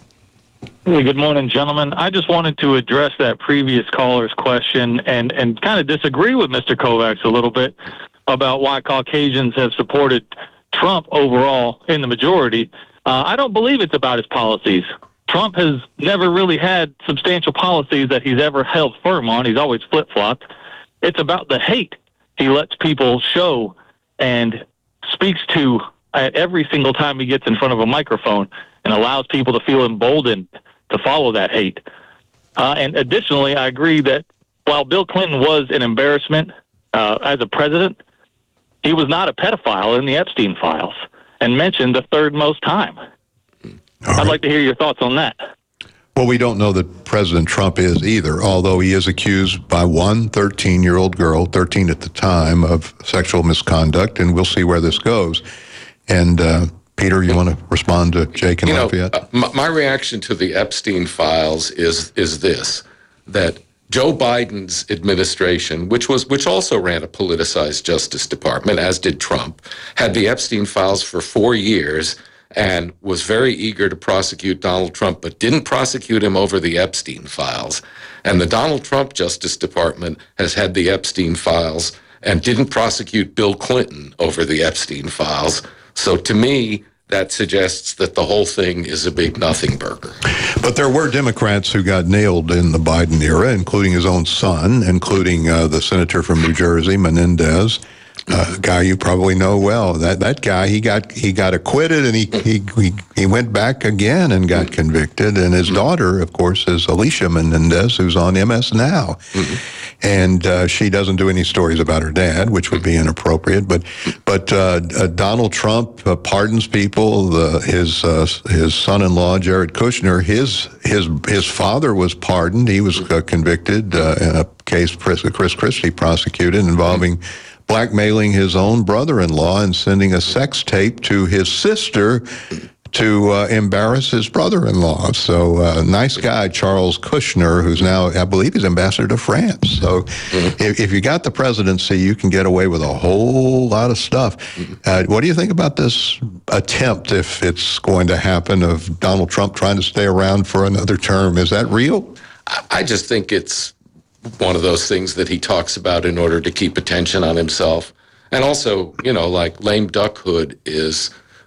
Hey, good morning, gentlemen. I just wanted to address that previous caller's question and kind of disagree with Mr. Kovacs a little bit about why Caucasians have supported Trump overall in the majority. I don't believe it's about his policies. Trump has never really had substantial policies that he's ever held firm on. He's always flip-flopped. It's about the hate he lets people show and speaks to at every single time he gets in front of a microphone and allows people to feel emboldened to follow that hate. And additionally, I agree that while Bill Clinton was an embarrassment as a president, he was not a pedophile in the Epstein files and mentioned the third most time. I'd like to hear your thoughts on that. Well, we don't know that President Trump is either, although he is accused by one 13-year-old girl, 13 at the time, of sexual misconduct, and we'll see where this goes. And Peter, you want to respond to Jake in Lafayette? My reaction to the Epstein files is this, that Joe Biden's administration, which also ran a politicized Justice Department, as did Trump, had the Epstein files for 4 years and was very eager to prosecute Donald Trump, but didn't prosecute him over the Epstein files. And the Donald Trump Justice Department has had the Epstein files and didn't prosecute Bill Clinton over the Epstein files. So to me, that suggests that the whole thing is a big nothing burger. But there were Democrats who got nailed in the Biden era, including his own son, including the senator from New Jersey, Menendez, a guy you probably know well. That guy, he got acquitted, and he went back again and got convicted. And his daughter, of course, is Alicia Menendez, who's on MS Now. And she doesn't do any stories about her dad, which would be inappropriate. But Donald Trump pardons people. His son-in-law, Jared Kushner, his father was pardoned. He was convicted in a case Chris Christie prosecuted involving blackmailing his own brother-in-law and sending a sex tape to his sister to embarrass his brother-in-law. So nice guy, Charles Kushner, who's now, I believe, he's ambassador to France. So if you got the presidency, you can get away with a whole lot of stuff. What do you think about this attempt, if it's going to happen, of Donald Trump trying to stay around for another term? Is that real? I just think it's one of those things that he talks about in order to keep attention on himself. And also, like lame duckhood is,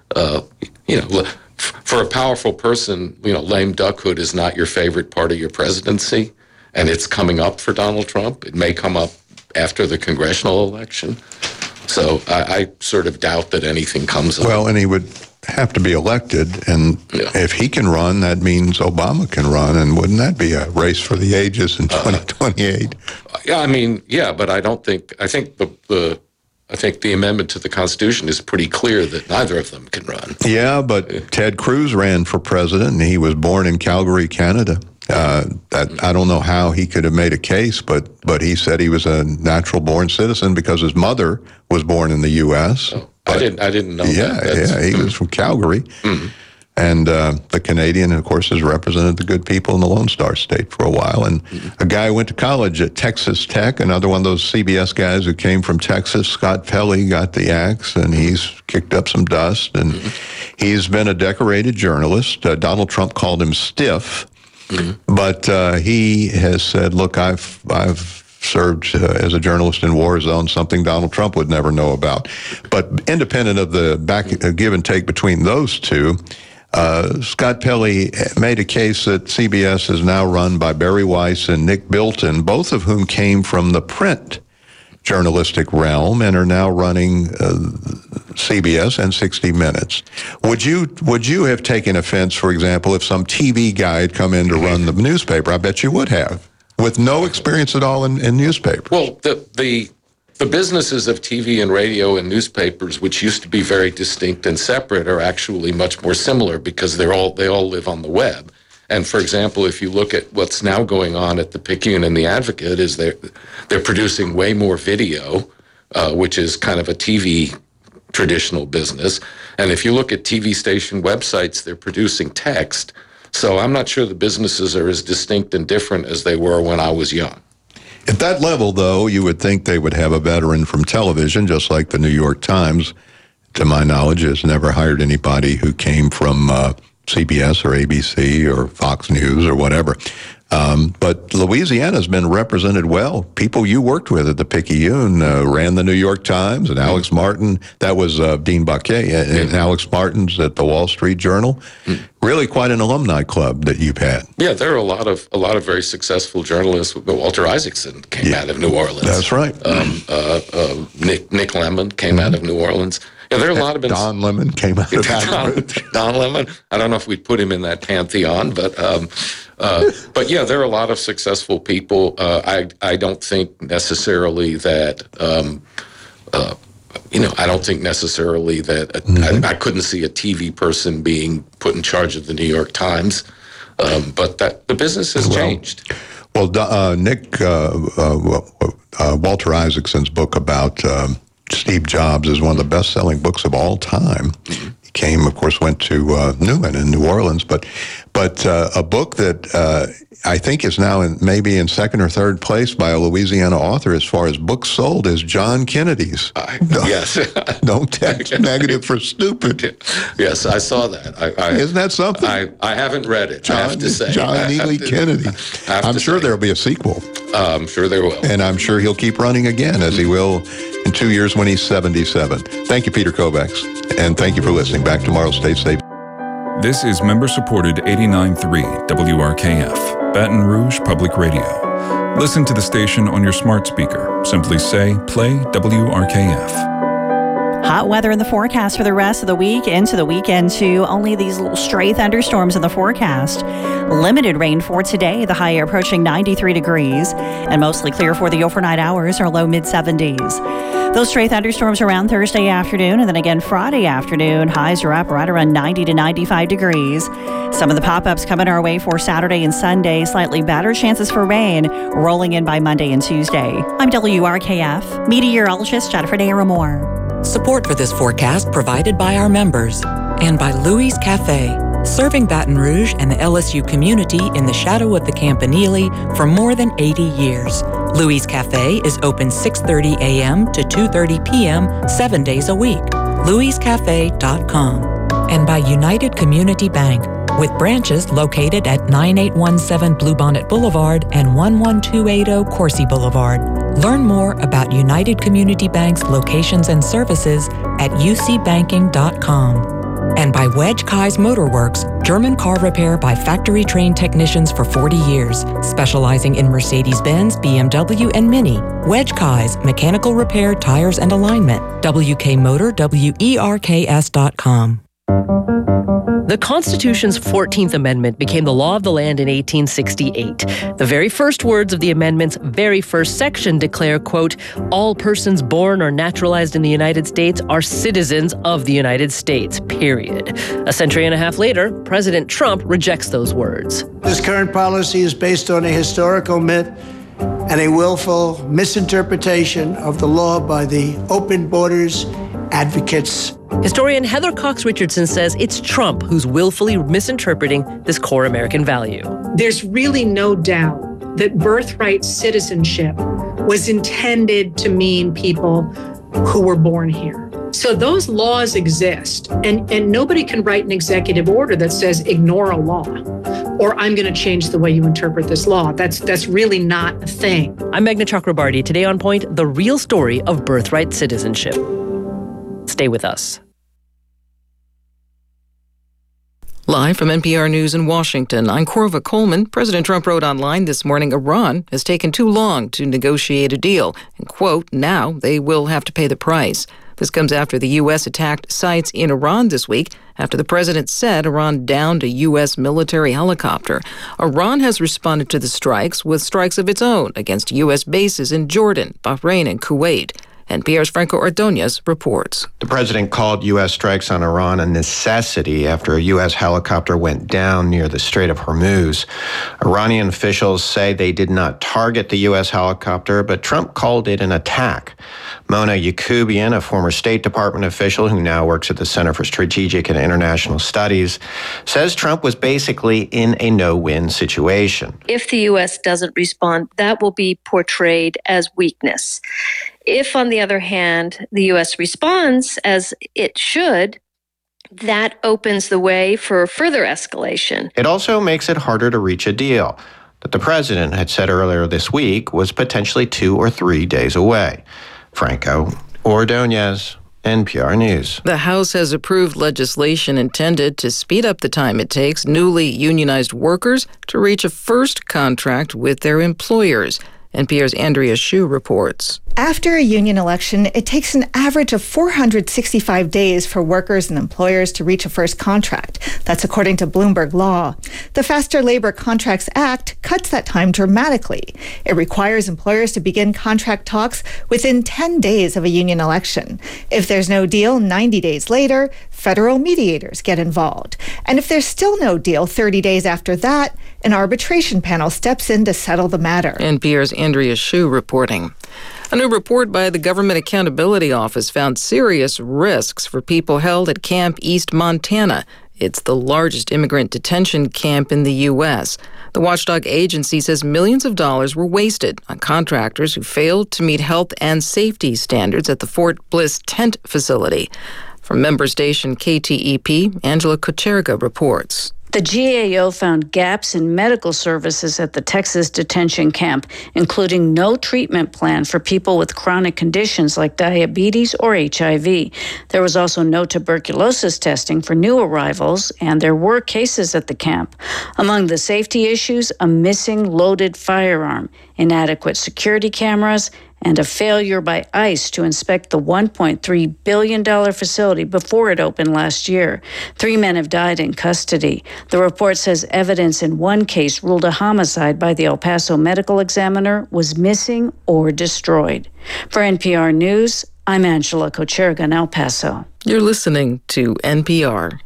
for a powerful person, lame duckhood is not your favorite part of your presidency. And it's coming up for Donald Trump. It may come up after the congressional election. So I sort of doubt that anything comes up. Well, and he would have to be elected, and if he can run, that means Obama can run, and wouldn't that be a race for the ages in 2028? But I think the amendment to the Constitution is pretty clear that neither of them can run. Yeah, but Ted Cruz ran for president, and he was born in Calgary, Canada. I don't know how he could have made a case, but he said he was a natural-born citizen because his mother was born in the U.S. I didn't know that. Yeah, he was from Calgary. Mm-hmm. And the Canadian, of course, has represented the good people in the Lone Star State for a while. And a guy who went to college at Texas Tech, another one of those CBS guys who came from Texas, Scott Pelley, got the axe, and he's kicked up some dust. And he's been a decorated journalist. Donald Trump called him stiff. But he has said, look, I've served as a journalist in war zone, something Donald Trump would never know about. But independent of the give and take between those two, Scott Pelley made a case that CBS is now run by Barry Weiss and Nick Bilton, both of whom came from the print journalistic realm and are now running CBS and 60 Minutes. Would you have taken offense, for example, if some TV guy had come in to run the newspaper? I bet you would have, with no experience at all in newspapers. Well, the businesses of TV and radio and newspapers, which used to be very distinct and separate, are actually much more similar because they all live on the web. And for example, if you look at what's now going on at the Picayune and the Advocate, is they're producing way more video, which is kind of a TV traditional business. And if you look at TV station websites, they're producing text. So I'm not sure the businesses are as distinct and different as they were when I was young. At that level, though, you would think they would have a veteran from television, just like the New York Times, to my knowledge, has never hired anybody who came from CBS or ABC or Fox News or whatever. But Louisiana's been represented well. People you worked with at the Picayune ran the New York Times, and Alex Martin, that was Dean Baquet, and Alex Martin's at the Wall Street Journal. Really quite an alumni club that you've had. Yeah, there are a lot of very successful journalists. Walter Isaacson came out of New Orleans. That's right. Nick Lemon came out of New Orleans. Yeah, there are a lot of Don Lemon came out of Don Lemon. I don't know if we'd put him in that pantheon, but yeah, there are a lot of successful people. I don't think necessarily that. I don't think necessarily that I couldn't see a TV person being put in charge of the New York Times, but that the business has changed. Well, Walter Isaacson's book about Steve Jobs is one of the best-selling books of all time. He came, of course, went to Newman in New Orleans. But a book that I think is now maybe in second or third place by a Louisiana author as far as books sold is John Kennedy's. Yes. Don't text negative for stupid. Yes, I saw that. Isn't that something? I haven't read it, I have to say. John Neely Kennedy. I'm sure there'll be a sequel. I'm sure there will. And I'm sure he'll keep running again, as he will in 2 years when he's 77. Thank you, Peter Kovacs. And thank you for listening. Back tomorrow. Stay safe. This is member-supported 89.3 WRKF, Baton Rouge Public Radio. Listen to the station on your smart speaker. Simply say, play WRKF. Hot weather in the forecast for the rest of the week into the weekend, too. Only these little stray thunderstorms in the forecast. Limited rain for today, the high approaching 93 degrees, and mostly clear for the overnight hours or low mid-70s. Those stray thunderstorms around Thursday afternoon and then again Friday afternoon. Highs are up right around 90 to 95 degrees. Some of the pop-ups coming our way for Saturday and Sunday. Slightly better chances for rain rolling in by Monday and Tuesday. I'm WRKF meteorologist Jennifer Daramore. Support for this forecast provided by our members and by Louis Cafe, serving Baton Rouge and the LSU community in the shadow of the Campanile for more than 80 years. Louis Cafe is open 6:30 a.m. to 2:30 p.m. 7 days a week. LouisCafe.com. And by United Community Bank, with branches located at 9817 Bluebonnet Boulevard and 11280 Coursey Boulevard. Learn more about United Community Bank's locations and services at ucbanking.com. And by Wedge Kai's Motorworks, German car repair by factory-trained technicians for 40 years, specializing in Mercedes-Benz, BMW, and Mini. Wedge Kai's Mechanical Repair, Tires, and Alignment. WKMotor.WERKS.com. The Constitution's 14th Amendment became the law of the land in 1868. The very first words of the amendment's very first section declare, quote, all persons born or naturalized in the United States are citizens of the United States, period. A century and a half later, President Trump rejects those words. This current policy is based on a historical myth and a willful misinterpretation of the law by the open borders advocates. Historian Heather Cox Richardson says it's Trump who's willfully misinterpreting this core American value. There's really no doubt that birthright citizenship was intended to mean people who were born here. So those laws exist, and nobody can write an executive order that says ignore a law or I'm going to change the way you interpret this law. That's really not a thing. I'm Meghna Chakrabarty. Today on Point, the real story of birthright citizenship. Stay with us. Live from NPR News in Washington, I'm Corva Coleman. President Trump wrote online this morning, Iran has taken too long to negotiate a deal. And, quote, now they will have to pay the price. This comes after the U.S. attacked sites in Iran this week, after the president said Iran downed a U.S. military helicopter. Iran has responded to the strikes with strikes of its own against U.S. bases in Jordan, Bahrain, and Kuwait. NPR's Franco Ordonez reports. The president called U.S. strikes on Iran a necessity after a U.S. helicopter went down near the Strait of Hormuz. Iranian officials say they did not target the U.S. helicopter, but Trump called it an attack. Mona Yacoubian, a former State Department official who now works at the Center for Strategic and International Studies, says Trump was basically in a no-win situation. If the U.S. doesn't respond, that will be portrayed as weakness. If, on the other hand, the U.S. responds as it should, that opens the way for further escalation. It also makes it harder to reach a deal that the president had said earlier this week was potentially 2 or 3 days away. Franco Ordonez, NPR News. The House has approved legislation intended to speed up the time it takes newly unionized workers to reach a first contract with their employers. NPR's Andrea Hsu reports. After a union election, it takes an average of 465 days for workers and employers to reach a first contract. That's according to Bloomberg Law. The Faster Labor Contracts Act cuts that time dramatically. It requires employers to begin contract talks within 10 days of a union election. If there's no deal 90 days later, federal mediators get involved. And if there's still no deal 30 days after that, an arbitration panel steps in to settle the matter. NPR's Andrea Hsu reporting. A new report by the Government Accountability Office found serious risks for people held at Camp East Montana. It's the largest immigrant detention camp in the U.S. The watchdog agency says millions of dollars were wasted on contractors who failed to meet health and safety standards at the Fort Bliss tent facility. From member station KTEP, Angela Kocherga reports. The GAO found gaps in medical services at the Texas detention camp, including no treatment plan for people with chronic conditions like diabetes or HIV. There was also no tuberculosis testing for new arrivals, and there were cases at the camp. Among the safety issues, a missing loaded firearm, inadequate security cameras, and a failure by ICE to inspect the $1.3 billion facility before it opened last year. 3 men have died in custody. The report says evidence in one case ruled a homicide by the El Paso medical examiner was missing or destroyed. For NPR News, I'm Angela Kocherga in El Paso. You're listening to NPR.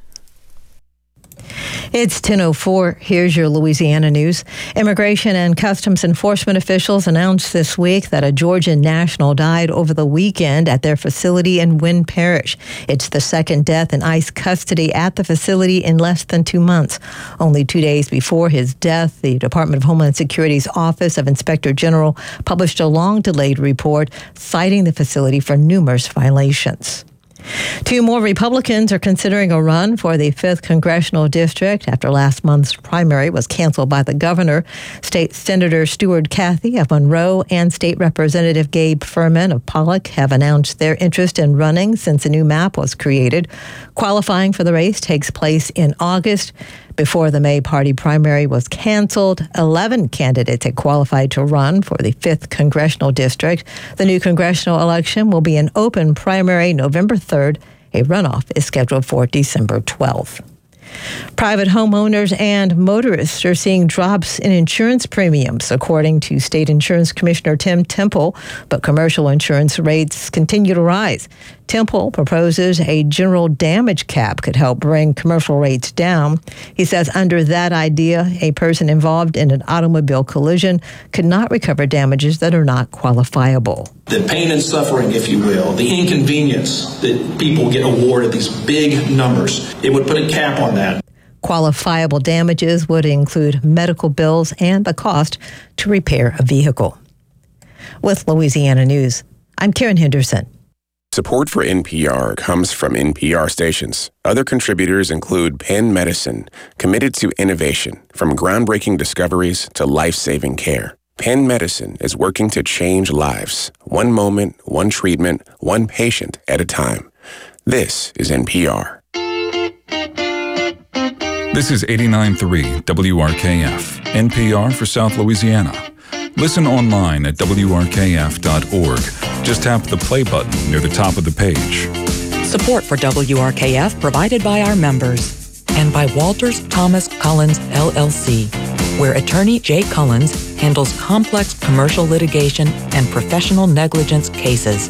It's 10:04. Here's your Louisiana news. Immigration and Customs Enforcement officials announced this week that a Georgia national died over the weekend at their facility in Wynn Parish. It's the second death in ICE custody at the facility in less than 2 months. Only 2 days before his death, the Department of Homeland Security's Office of Inspector General published a long-delayed report citing the facility for numerous violations. 2 more Republicans are considering a run for the 5th Congressional District after last month's primary was canceled by the governor. State Senator Stuart Cathy of Monroe and State Representative Gabe Furman of Pollock have announced their interest in running since a new map was created. Qualifying for the race takes place in August. Before the May party primary was canceled, 11 candidates had qualified to run for the 5th Congressional District. The new congressional election will be an open primary November 3rd. A runoff is scheduled for December 12th. Private homeowners and motorists are seeing drops in insurance premiums, according to State Insurance Commissioner Tim Temple, but commercial insurance rates continue to rise. Temple proposes a general damage cap could help bring commercial rates down. He says under that idea, a person involved in an automobile collision could not recover damages that are not qualifiable. The pain and suffering, if you will, the inconvenience that people get awarded these big numbers, it would put a cap on that. Qualifiable damages would include medical bills and the cost to repair a vehicle. With Louisiana News, I'm Karen Henderson. Support for NPR comes from NPR stations. Other contributors include Penn Medicine, committed to innovation, from groundbreaking discoveries to life-saving care. Penn Medicine is working to change lives, one moment, one treatment, one patient at a time. This is NPR. This is 89.3 WRKF, NPR for South Louisiana. Listen online at WRKF.org. Just tap the play button near the top of the page. Support for WRKF provided by our members and by Walters Thomas Collins, LLC, where attorney Jay Collins handles complex commercial litigation and professional negligence cases.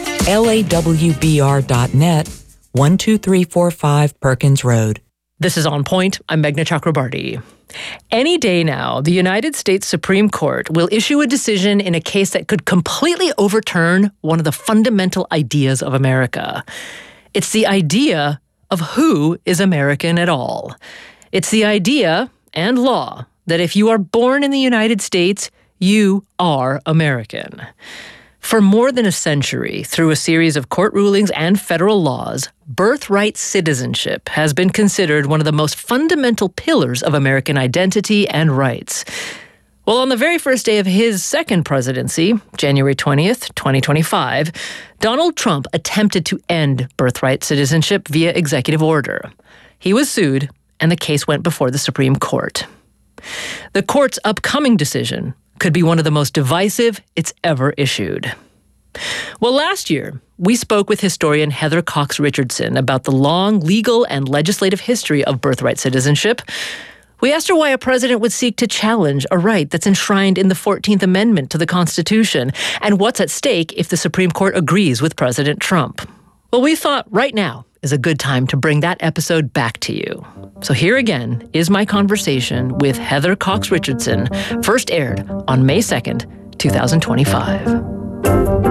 LAWBR.net, 12345 Perkins Road. This is On Point. I'm Meghna Chakrabarti. Any day now, the United States Supreme Court will issue a decision in a case that could completely overturn one of the fundamental ideas of America. It's the idea of who is American at all. It's the idea and law that if you are born in the United States, you are American. For more than a century, through a series of court rulings and federal laws, birthright citizenship has been considered one of the most fundamental pillars of American identity and rights. Well, on the very first day of his second presidency, January 20th, 2025, Donald Trump attempted to end birthright citizenship via executive order. He was sued, and the case went before the Supreme Court. The court's upcoming decision could be one of the most divisive it's ever issued. Well, last year, we spoke with historian Heather Cox Richardson about the long legal and legislative history of birthright citizenship. We asked her why a president would seek to challenge a right that's enshrined in the 14th Amendment to the Constitution, and what's at stake if the Supreme Court agrees with President Trump. Well, we thought right now is a good time to bring that episode back to you. So here again is my conversation with Heather Cox Richardson, first aired on May 2nd, 2025.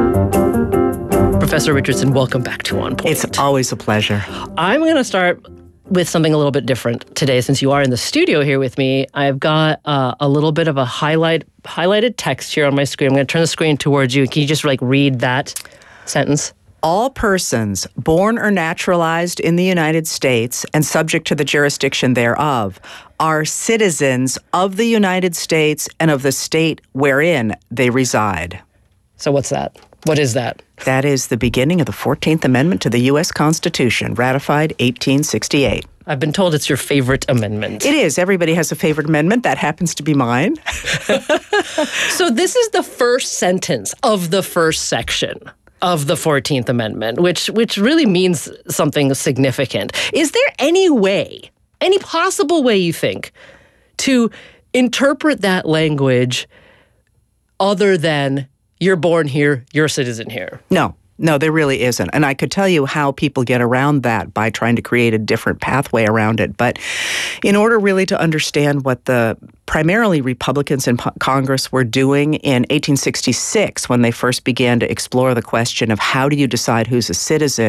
Professor Richardson, welcome back to On Point. It's always a pleasure. I'm going to start with something a little bit different today. Since you are in the studio here with me, I've got a little bit of a highlighted text here on my screen. I'm going to turn the screen towards you. Can you just read that sentence? All persons born or naturalized in the United States and subject to the jurisdiction thereof are citizens of the United States and of the state wherein they reside. So what's that? What is that? That is the beginning of the 14th Amendment to the U.S. Constitution, ratified 1868. I've been told it's your favorite amendment. It is. Everybody has a favorite amendment. That happens to be mine. So this is the first sentence of the first section of the 14th Amendment, which really means something significant. Is there any way, any possible way you think, to interpret that language other than you're born here, you're a citizen here? No, there really isn't. And I could tell you how people get around that by trying to create a different pathway around it. But in order really to understand what the primarily Republicans in Congress were doing in 1866 when they first began to explore the question of how do you decide who's a citizen,